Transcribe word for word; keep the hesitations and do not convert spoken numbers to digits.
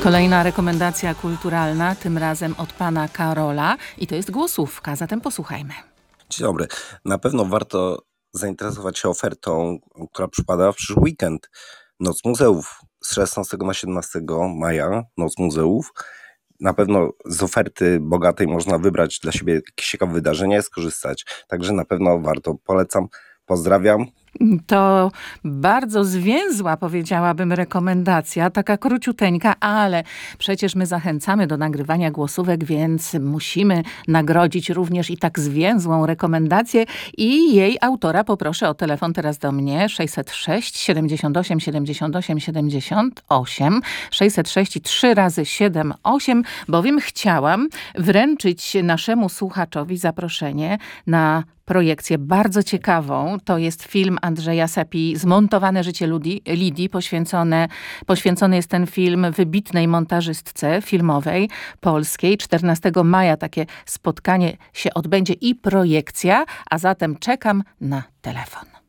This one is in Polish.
Kolejna rekomendacja kulturalna, tym razem od pana Karola i to jest głosówka, zatem posłuchajmy. Dzień dobry. Na pewno warto zainteresować się ofertą, która przypada w przyszły weekend. Noc Muzeów z szesnastego na siedemnastego maja. Noc Muzeów. Na pewno z oferty bogatej można wybrać dla siebie jakieś ciekawe wydarzenia i skorzystać. Także na pewno warto. Polecam. Pozdrawiam. To bardzo zwięzła, powiedziałabym, rekomendacja, taka króciuteńka, ale przecież my zachęcamy do nagrywania głosówek, więc musimy nagrodzić również i tak zwięzłą rekomendację i jej autora poproszę o telefon teraz do mnie sześćset sześć siedemdziesiąt osiem siedemdziesiąt osiem siedemdziesiąt osiem sześćset sześć trzy razy siedem osiem, bowiem chciałam wręczyć naszemu słuchaczowi zaproszenie na projekcję bardzo ciekawą. To jest film Andrzeja Sepi, Zmontowane życie Ludzi, Lidii. Poświęcone, poświęcony jest ten film wybitnej montażystce filmowej polskiej. czternastego maja takie spotkanie się odbędzie i projekcja, a zatem czekam na telefon.